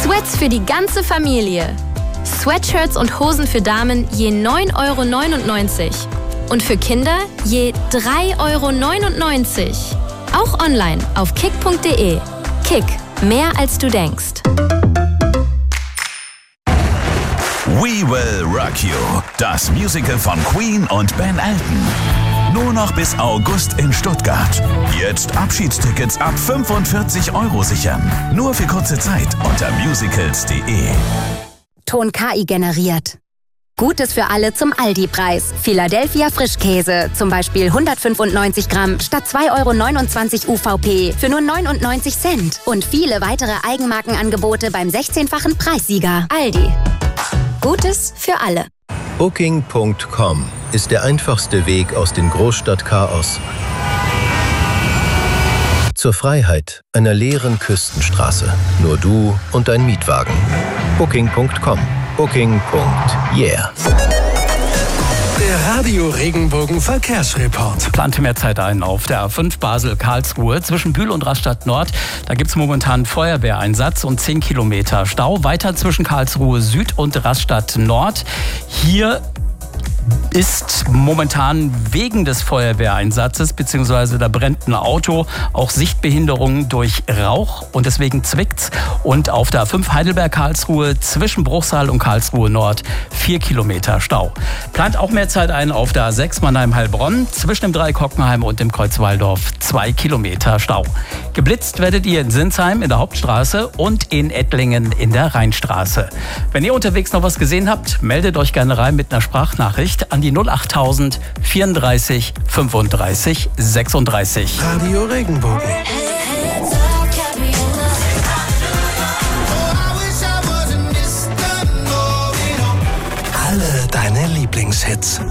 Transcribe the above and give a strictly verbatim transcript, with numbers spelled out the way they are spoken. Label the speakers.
Speaker 1: Sweats für die ganze Familie. Sweatshirts und Hosen für Damen je neun Euro neunundneunzig. Und für Kinder je drei Euro neunundneunzig. Auch online auf kick punkt de. Kick, mehr als du denkst.
Speaker 2: We Will Rock You, das Musical von Queen und Ben Elton. Nur noch bis August in Stuttgart. Jetzt Abschiedstickets ab fünfundvierzig Euro sichern. Nur für kurze Zeit unter musicals punkt de.
Speaker 3: Ton K I generiert. Gutes für alle zum Aldi-Preis. Philadelphia Frischkäse, zum Beispiel hundertfünfundneunzig Gramm statt zwei Euro neunundzwanzig U V P für nur neunundneunzig Cent. Und viele weitere Eigenmarkenangebote beim sechzehnfachen Preissieger. Aldi. Gutes für alle.
Speaker 4: Booking Punkt com ist der einfachste Weg aus dem Großstadtchaos zur Freiheit einer leeren Küstenstraße. Nur du und dein Mietwagen. Booking Punkt com. Booking. Yeah.
Speaker 5: Der Radio Regenbogen Verkehrsreport.
Speaker 6: Plante mehr Zeit ein auf der A fünf Basel-Karlsruhe zwischen Bühl und Rastatt Nord. Da gibt es momentan Feuerwehreinsatz und zehn Kilometer Stau. Weiter zwischen Karlsruhe Süd und Rastatt Nord. Hier ist momentan wegen des Feuerwehreinsatzes bzw. da brennt ein Auto auch Sichtbehinderung durch Rauch und deswegen zwickt's. Und auf der A fünf Heidelberg-Karlsruhe zwischen Bruchsal und Karlsruhe Nord vier Kilometer Stau. Plant auch mehr Zeit ein auf der A sechs Mannheim-Heilbronn zwischen dem Dreieck Hockenheim und dem Kreuz Waldorf zwei Kilometer Stau. Geblitzt werdet ihr in Sinsheim in der Hauptstraße und in Ettlingen in der Rheinstraße. Wenn ihr unterwegs noch was gesehen habt, meldet euch gerne rein mit einer Sprachnachricht an die null achttausend vierunddreißig fünfunddreißig sechsunddreißig.
Speaker 5: Radio Regenbogen. Alle deine Lieblingshits.